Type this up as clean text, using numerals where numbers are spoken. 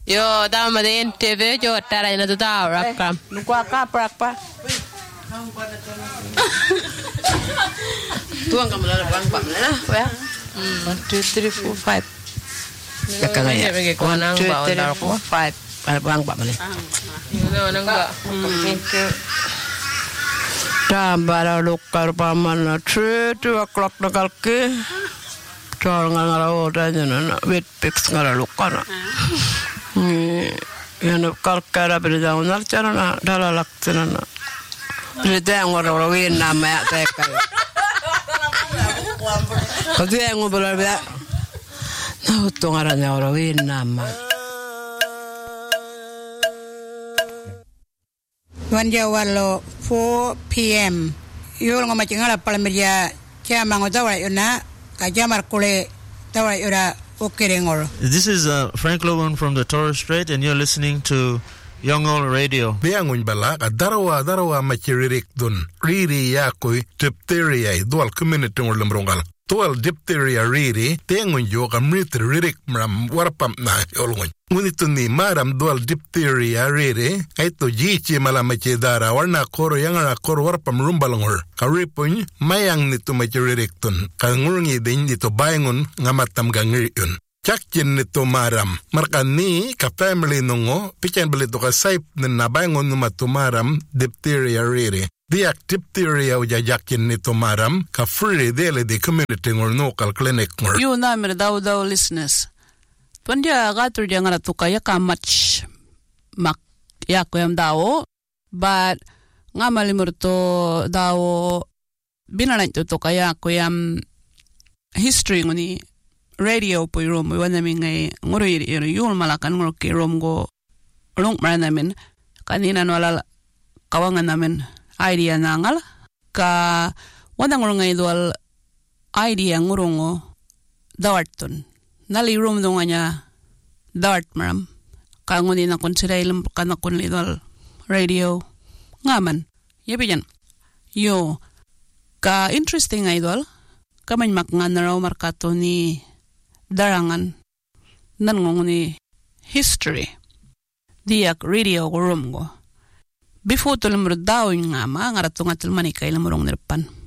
Yo, dama de NTV jo tara ina tuta rakam. Nukwa ka prakpa. Tuang kamu dah bang bang lah, ya. 1, 2, 3, 4, 5. Kakak ya. 1, 2, 3, 4, 5. Bang bang ni. Yo nang ba. Tambara lukar pamana 2 o'clock nakal ke. Tor ngara oda jana wet pix ngara lukana. Yana kalkara berda unar charana dalalak charana. Berda ngora win nama teka. Kau yang ngobrol berda. Nah utong aranya orang win nama. Wanjawalo 4 p.m. Yul ngomacingala palameria chama ngotawa yona kajamar kule tawa yora okerengol. This is Frank Lowen from the Torres Strait, and you're listening to Young Old Radio. Biangun bala darawa machiririk dun riri yakoi diphtheria dual community ngol lemrongal. Dual diphtheria riri tengun yo kamrit ririk mram warpam na yolngun. Ngunito ni maram dual diphtheria riri aito jichi malamache dara warna koro yangara koro warpam rumbalongor. Karipun mayang nito machiririk dun kangurungi din dito bayangun ngamatam gangiriun. Chakkin nito maram. Markan ni ka family nungo pichen balito ka saip na bayangon numatumaram diphtheria riri. Diak diphtheria ujajakin nito maram ka free dele di community ngor local clinic ngor. You namer daw listeners. Panja gatur dia ngara tukaya kamach mak yakoyam daw but ngamalimur to daw binalan to tukaya koyam history ngoni radio po room wana mingai ngoro yul malakan ngoro ki room go rong maranamin kanina wala kawangan namin idea nangal ka wana ngoro ngai dual idea ngorongo dawarton nali room donganya dart maram ka ngoni na consider ilam kana kun lidal radio ngaman yebijan yo ka interesting idol kamay makngan na raw markato ni darangan nanngong ni history diak radio room go before tulumur daw nga ma ngaratunga tulmanika ilamurong nirpan